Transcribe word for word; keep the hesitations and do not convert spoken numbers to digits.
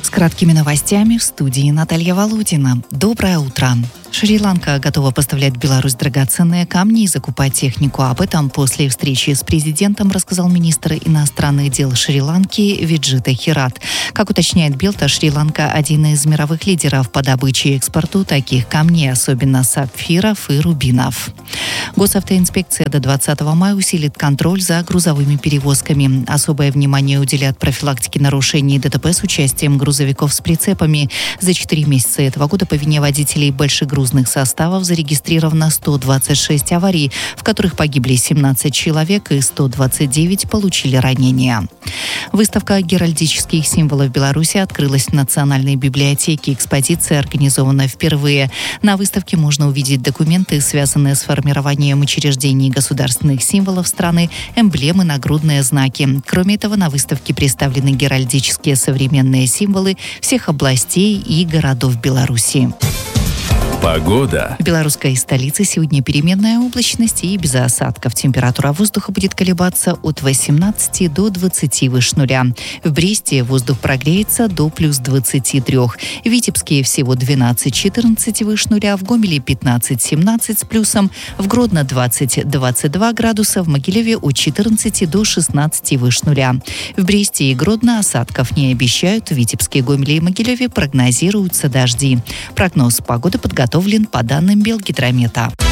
С краткими новостями в студии Наталья Володина. Доброе утро. Шри-Ланка готова поставлять в Беларусь драгоценные камни и закупать технику. Об этом после встречи с президентом рассказал министр иностранных дел Шри-Ланки Виджита Хират. Как уточняет Белта, Шри-Ланка – один из мировых лидеров по добыче и экспорту таких камней, особенно сапфиров и рубинов. Госавтоинспекция до двадцатого мая усилит контроль за грузовыми перевозками. Особое внимание уделят профилактике нарушений ДТП с участием грузовиков с прицепами. За четыре месяца этого года по вине водителей большегрузных составов зарегистрировано сто двадцать шесть аварий, в которых погибли семнадцать человек и сто двадцать девять получили ранения. Выставка геральдических символов в Беларуси открылась в Национальной библиотеке. Экспозиция организована впервые. На выставке можно увидеть документы, связанные с формированием учреждений государственных символов страны, эмблемы, нагрудные знаки. Кроме этого, на выставке представлены геральдические современные символы всех областей и городов Беларуси. Погода. В белорусской столице сегодня переменная облачность и без осадков. Температура воздуха будет колебаться от восемнадцати до двадцати выше нуля. В Бресте воздух прогреется до плюс двадцати трёх. В Витебске всего двенадцать-четырнадцать выше нуля. В Гомеле пятнадцать-семнадцать с плюсом. В Гродно двадцать-двадцать два градуса. В Могилеве от четырнадцати до шестнадцати выше нуля. В Бресте и Гродно осадков не обещают. В Витебске, Гомеле и Могилеве прогнозируются дожди. Прогноз погоды подготовлен по данным Белгидромета.